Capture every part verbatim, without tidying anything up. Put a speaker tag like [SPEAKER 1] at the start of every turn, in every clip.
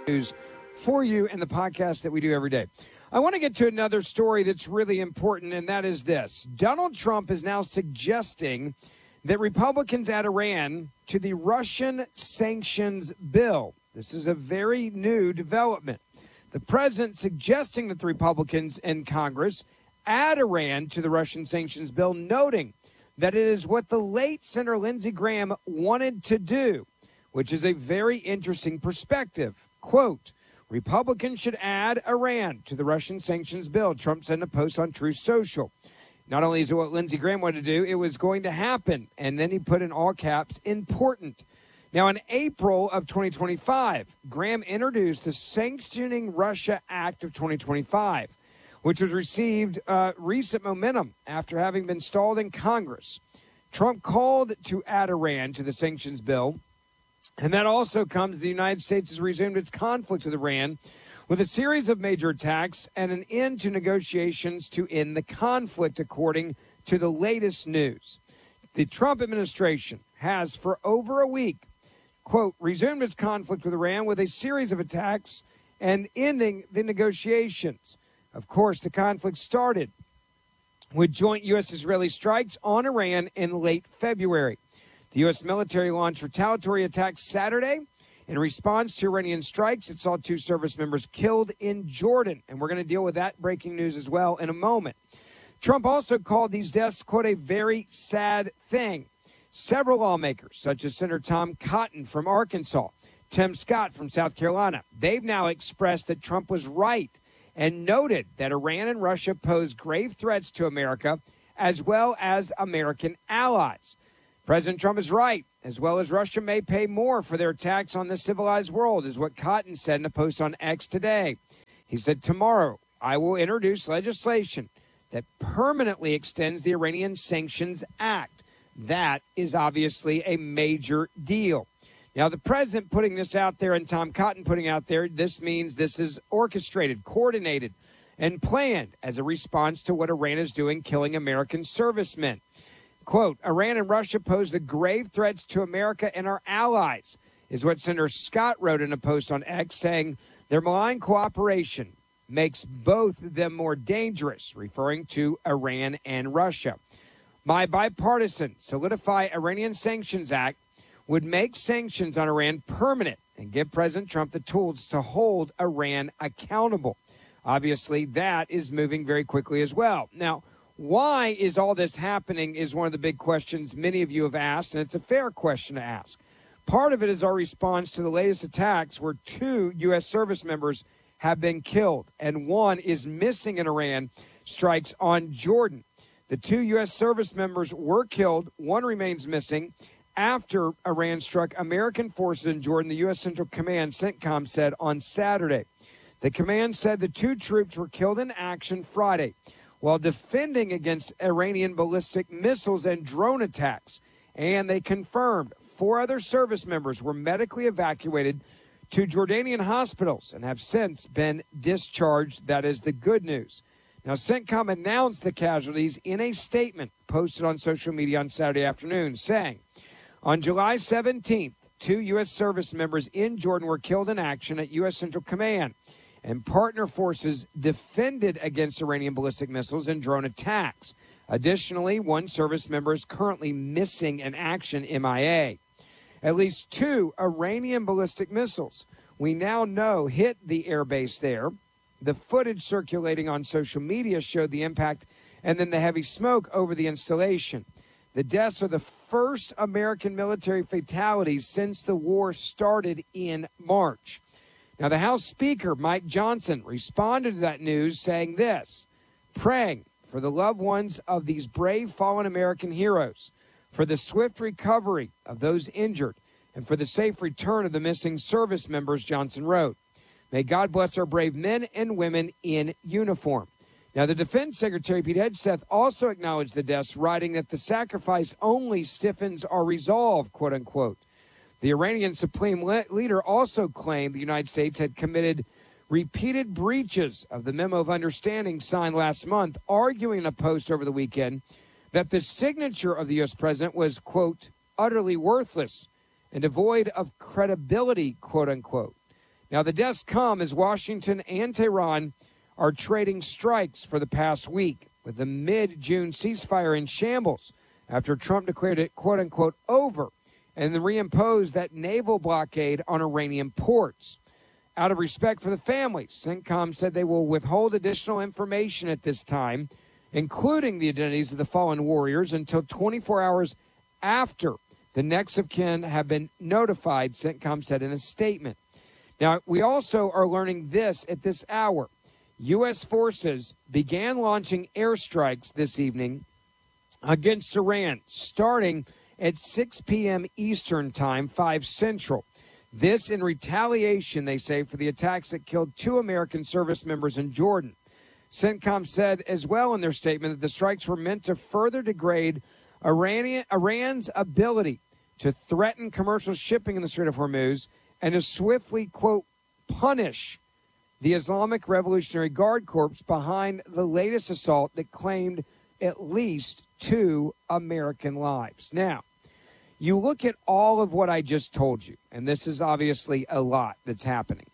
[SPEAKER 1] news for you in the podcast that we do every day. I want to get to another story that's really important, and that is this. Donald Trump is now suggesting that Republicans add Iran to the Russian sanctions bill. This is a very new development. The president suggesting that the Republicans in Congress add Iran to the Russian sanctions bill, noting that it is what the late Senator Lindsey Graham wanted to do, which is a very interesting perspective. Quote, Republicans should add Iran to the Russian sanctions bill, Trump said in a post on Truth Social. Not only is it what Lindsey Graham wanted to do, it was going to happen. And then he put in all caps, important. Now, in April of twenty twenty-five, Graham introduced the Sanctioning Russia Act of twenty twenty-five, which was received uh, recent momentum after having been stalled in Congress. Trump called to add Iran to the sanctions bill. And that also comes, the United States has resumed its conflict with Iran with a series of major attacks and an end to negotiations to end the conflict, according to the latest news. The Trump administration has, for over a week, quote, resumed its conflict with Iran with a series of attacks and ending the negotiations. Of course, the conflict started with joint U S-Israeli strikes on Iran in late February. The U S military launched retaliatory attacks Saturday. In response to Iranian strikes, it saw two service members killed in Jordan. And we're going to deal with that breaking news as well in a moment. Trump also called these deaths, quote, a very sad thing. Several lawmakers, such as Senator Tom Cotton from Arkansas, Tim Scott from South Carolina, they've now expressed that Trump was right and noted that Iran and Russia pose grave threats to America as well as American allies. President Trump is right, as well as Russia may pay more for their attacks on the civilized world, is what Cotton said in a post on X today. He said, tomorrow I will introduce legislation that permanently extends the Iranian Sanctions Act. That is obviously a major deal. Now, the president putting this out there and Tom Cotton putting out there, this means this is orchestrated, coordinated, and planned as a response to what Iran is doing, killing American servicemen. Quote, Iran and Russia pose the grave threats to America and our allies, is what Senator Scott wrote in a post on X, saying their malign cooperation makes both of them more dangerous, referring to Iran and Russia. My bipartisan Solidify Iranian Sanctions Act would make sanctions on Iran permanent and give President Trump the tools to hold Iran accountable. Obviously, that is moving very quickly as well. Now, why is all this happening is one of the big questions many of you have asked, and it's a fair question to ask. Part of it is our response to the latest attacks where two U S service members have been killed, and one is missing in Iran strikes on Jordan. The two U S service members were killed. One remains missing after Iran struck American forces in Jordan, the U S Central Command, CENTCOM, said on Saturday. The command said the two troops were killed in action Friday while defending against Iranian ballistic missiles and drone attacks. And they confirmed four other service members were medically evacuated to Jordanian hospitals and have since been discharged. That is the good news. Now, CENTCOM announced the casualties in a statement posted on social media on Saturday afternoon, saying, on July seventeenth, two U S service members in Jordan were killed in action at U S Central Command, and partner forces defended against Iranian ballistic missiles and drone attacks. Additionally, one service member is currently missing in action, M I A. At least two Iranian ballistic missiles we now know hit the airbase there. The footage circulating on social media showed the impact and then the heavy smoke over the installation. The deaths are the first American military fatalities since the war started in March. Now, the House Speaker, Mike Johnson, responded to that news saying this, praying for the loved ones of these brave fallen American heroes, for the swift recovery of those injured, and for the safe return of the missing service members, Johnson wrote. May God bless our brave men and women in uniform. Now, the Defense Secretary, Pete Hegseth, also acknowledged the deaths, writing that the sacrifice only stiffens our resolve, quote unquote. The Iranian Supreme le- Leader also claimed the United States had committed repeated breaches of the Memo of Understanding signed last month, arguing in a post over the weekend that the signature of the U S president was, quote, utterly worthless and devoid of credibility, quote unquote. Now, the deaths come as Washington and Tehran are trading strikes for the past week, with the mid-June ceasefire in shambles after Trump declared it, quote-unquote, over and then reimposed that naval blockade on Iranian ports. Out of respect for the families, CENTCOM said they will withhold additional information at this time, including the identities of the fallen warriors, until twenty-four hours after the next of kin have been notified, CENTCOM said in a statement. Now, we also are learning this at this hour. U S forces began launching airstrikes this evening against Iran, starting at six p.m. Eastern Time, five Central. This in retaliation, they say, for the attacks that killed two American service members in Jordan. CENTCOM said as well in their statement that the strikes were meant to further degrade Iranian, Iran's ability to threaten commercial shipping in the Strait of Hormuz and to swiftly, quote, punish the Islamic Revolutionary Guard Corps behind the latest assault that claimed at least two American lives. Now, you look at all of what I just told you, and this is obviously a lot that's happening.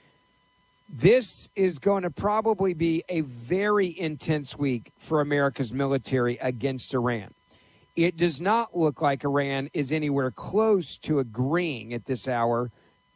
[SPEAKER 1] This is going to probably be a very intense week for America's military against Iran. It does not look like Iran is anywhere close to agreeing at this hour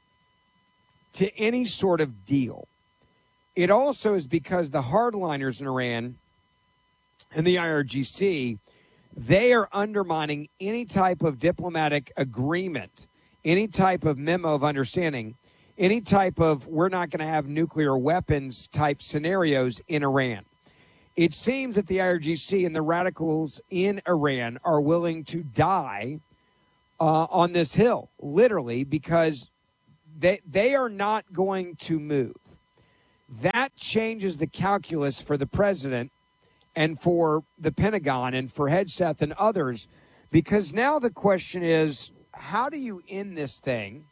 [SPEAKER 1] to any sort of deal. It also is because the hardliners in Iran and the I R G C, they are undermining any type of diplomatic agreement, any type of memo of understanding, any type of we're not going to have nuclear weapons type scenarios in Iran. It seems that the I R G C and the radicals in Iran are willing to die uh, on this hill, literally, because they, they are not going to move. That changes the calculus for the president and for the Pentagon and for Hegseth and others, because now the question is, how do you end this thing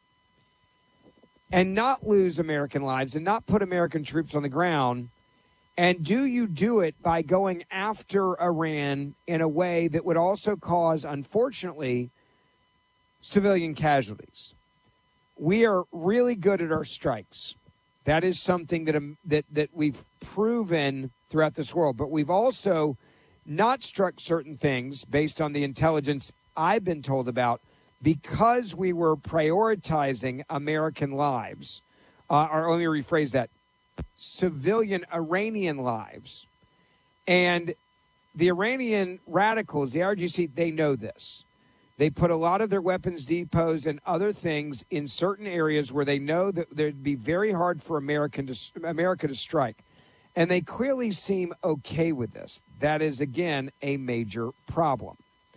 [SPEAKER 1] and not lose American lives and not put American troops on the ground? And do you do it by going after Iran in a way that would also cause, unfortunately, civilian casualties? We are really good at our strikes. That is something that um, that that we've proven throughout this world. But we've also not struck certain things based on the intelligence I've been told about because we were prioritizing American lives. Uh, or let me rephrase that. Civilian Iranian lives. And the Iranian radicals, the I R G C, they know this. They put a lot of their weapons depots and other things in certain areas where they know that there'd be very hard for American to, America to strike. And they clearly seem okay with this. That is, again, a major problem.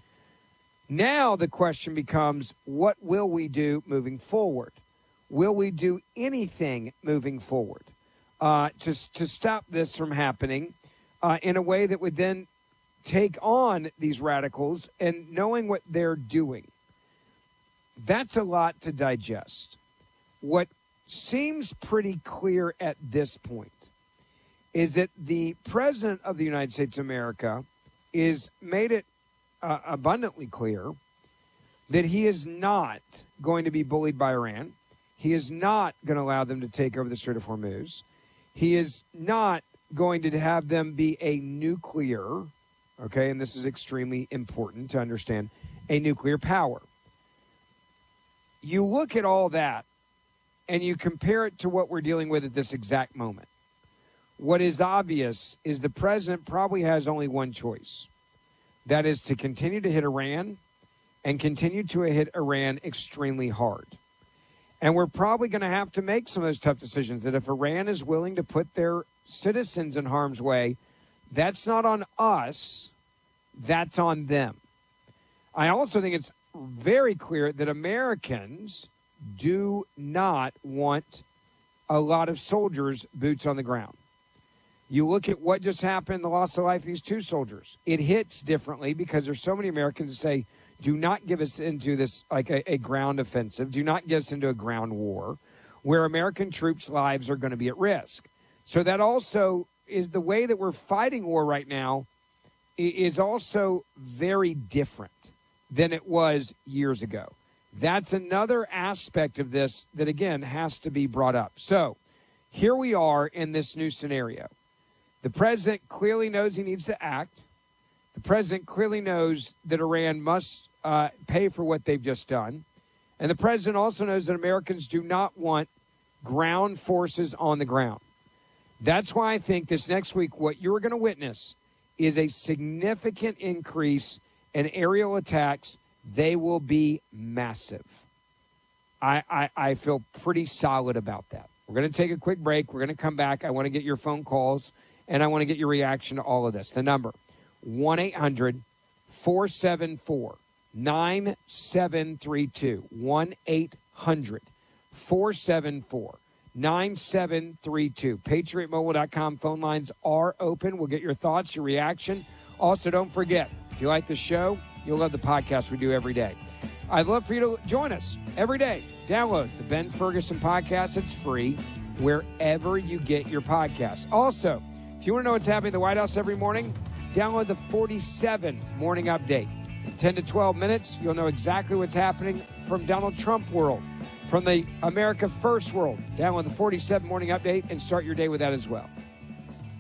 [SPEAKER 1] Now the question becomes, what will we do moving forward? Will we do anything moving forward uh, to, to stop this from happening uh, in a way that would then take on these radicals and knowing what they're doing? That's a lot to digest. What seems pretty clear at this point is that the President of the United States of America is made it uh, abundantly clear that he is not going to be bullied by Iran. He is not going to allow them to take over the Strait of Hormuz. He is not going to have them be a nuclear, okay, and this is extremely important to understand, a nuclear power. You look at all that and you compare it to what we're dealing with at this exact moment. What is obvious is the president probably has only one choice. That is to continue to hit Iran and continue to hit Iran extremely hard. And we're probably going to have to make some of those tough decisions that if Iran is willing to put their citizens in harm's way, that's not on us, that's on them. I also think it's very clear that Americans do not want a lot of soldiers' boots on the ground. You look at what just happened, the loss of life of these two soldiers. It hits differently because there's so many Americans that say, do not give us into this, like a, a ground offensive. Do not get us into a ground war where American troops' lives are going to be at risk. So that also is the way that we're fighting war right now is also very different than it was years ago. That's another aspect of this that, again, has to be brought up. So here we are in this new scenario. The president clearly knows he needs to act. The president clearly knows that Iran must uh, pay for what they've just done. And the president also knows that Americans do not want ground forces on the ground. That's why I think this next week what you're going to witness is a significant increase in aerial attacks. They will be massive. I, I, I feel pretty solid about that. We're going to take a quick break. We're going to come back. I want to get your phone calls, and I want to get your reaction to all of this. The number, one eight hundred four seven four nine seven three two. one eight hundred four seven four nine seven three two. patriot mobile dot com phone lines are open. We'll get your thoughts, your reaction. Also, don't forget, if you like the show, you'll love the podcast we do every day. I'd love for you to join us every day. Download the Ben Ferguson podcast. It's free wherever you get your podcasts. Also, if you want to know what's happening in the White House every morning, download the forty-seven Morning Update. In ten to twelve minutes, you'll know exactly what's happening from Donald Trump world, from the America First world. Download the forty-seven Morning Update and start your day with that as well.